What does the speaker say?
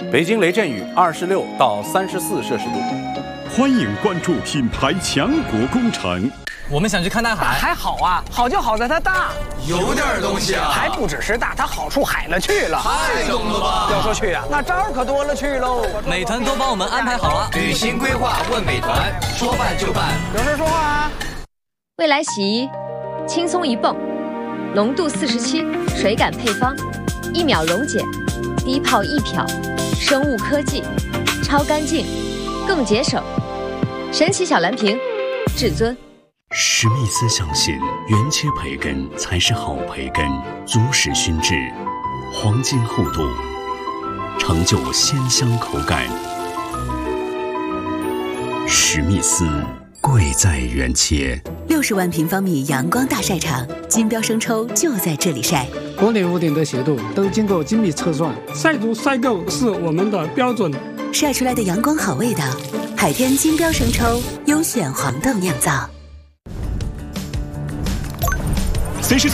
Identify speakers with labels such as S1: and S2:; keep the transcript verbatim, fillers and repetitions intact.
S1: 北京雷阵雨二十六到三十四摄氏度。
S2: 欢迎关注品牌强国工程。
S3: 我们想去看大海，
S4: 还好啊，好就好在它大，
S5: 有点东西啊，
S4: 还不只是大，它好处海了去了，
S5: 太懂了吧？
S4: 要说去啊，那招儿可多了去喽。
S3: 美团都帮我们安排好了，
S5: 旅行规划问美团，说办就办。
S4: 有事说话啊。
S6: 未来洗衣，轻松一泵，浓度四十七，水感配方，一秒溶解，低泡一漂，生物科技，超干净，更节省，神奇小蓝瓶，至尊。
S7: 史密斯相信，原切培根才是好培根，足使熏制，黄金厚度，成就鲜香口感。史密斯，贵在原切。
S8: 六十万平方米阳光大晒场，金标生抽就在这里晒。
S9: 国内屋顶的斜度都经过精密测算，晒足晒够是我们的标准。
S8: 晒出来的阳光好味道，海天金标生抽优选黄豆酿造。
S2: 随时